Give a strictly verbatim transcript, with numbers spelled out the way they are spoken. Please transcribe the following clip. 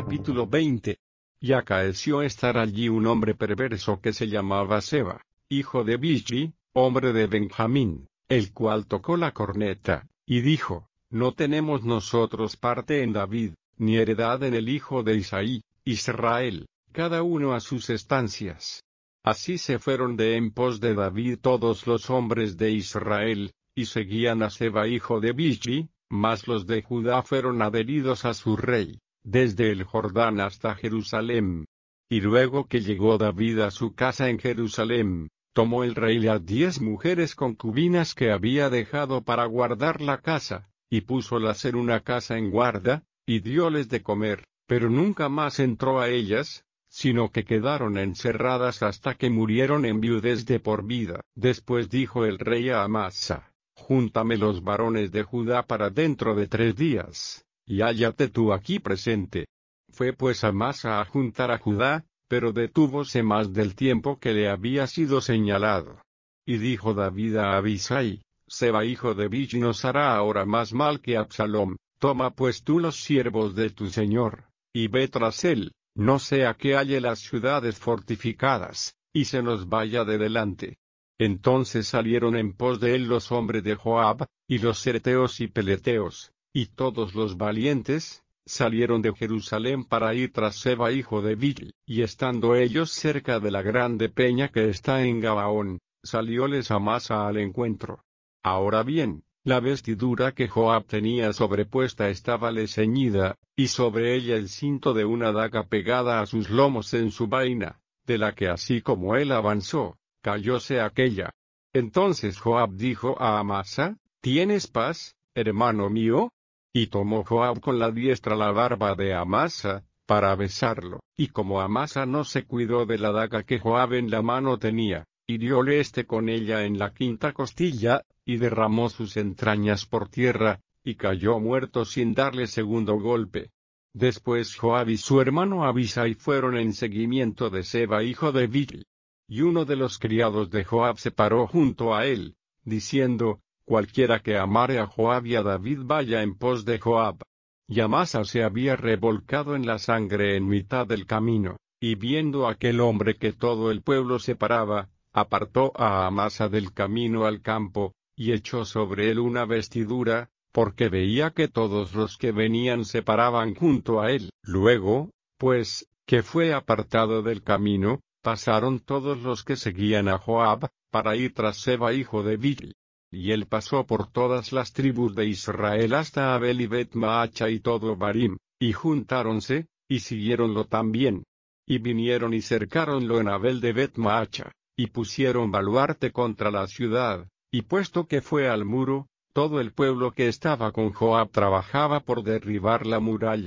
Capítulo veinte. Y acaeció estar allí un hombre perverso que se llamaba Seba, hijo de Bichri, hombre de Benjamín, el cual tocó la corneta, y dijo: No tenemos nosotros parte en David, ni heredad en el hijo de Isaí, Israel, cada uno a sus estancias. Así se fueron de en pos de David todos los hombres de Israel, y seguían a Seba hijo de Bichri, mas los de Judá fueron adheridos a su rey, desde el Jordán hasta Jerusalén. Y luego que llegó David a su casa en Jerusalén, tomó el rey las diez mujeres concubinas que había dejado para guardar la casa, y púsolas en una casa en guarda, y dióles de comer, pero nunca más entró a ellas, sino que quedaron encerradas hasta que murieron en viudez de por vida. Después dijo el rey a Amasa: Júntame los varones de Judá para dentro de tres días, y hállate tú aquí presente. Fue pues Amasa a juntar a Judá, pero detúvose más del tiempo que le había sido señalado. Y dijo David a Abisai: Seba hijo de Bichri nos hará ahora más mal que Absalom. Toma pues tú los siervos de tu señor, y ve tras él, no sea que halle las ciudades fortificadas, y se nos vaya de delante. Entonces salieron en pos de él los hombres de Joab, y los cereteos y peleteos, y todos los valientes, salieron de Jerusalén para ir tras Seba hijo de Bichri. Y estando ellos cerca de la grande peña que está en Gabaón, salióles Amasa al encuentro. Ahora bien, la vestidura que Joab tenía sobrepuesta estábale ceñida, y sobre ella el cinto de una daga pegada a sus lomos en su vaina, de la que así como él avanzó, cayóse aquella. Entonces Joab dijo a Amasa: ¿Tienes paz, hermano mío? Y tomó Joab con la diestra la barba de Amasa, para besarlo, y como Amasa no se cuidó de la daga que Joab en la mano tenía, hirióle éste con ella en la quinta costilla, y derramó sus entrañas por tierra, y cayó muerto sin darle segundo golpe. Después Joab y su hermano Abisai fueron en seguimiento de Seba hijo de Bichri. Y uno de los criados de Joab se paró junto a él, diciendo: Cualquiera que amare a Joab y a David vaya en pos de Joab. Y Amasa se había revolcado en la sangre en mitad del camino, y viendo aquel hombre que todo el pueblo se paraba, apartó a Amasa del camino al campo, y echó sobre él una vestidura, porque veía que todos los que venían se paraban junto a él. Luego, pues, que fue apartado del camino, pasaron todos los que seguían a Joab, para ir tras Seba hijo de Bichri. Y él pasó por todas las tribus de Israel hasta Abel y Bet-Maacha y todo Barim, y juntáronse, y siguiéronlo también. Y vinieron y cercáronlo en Abel de Bet-Maacha, y pusieron baluarte contra la ciudad, y puesto que fue al muro, todo el pueblo que estaba con Joab trabajaba por derribar la muralla.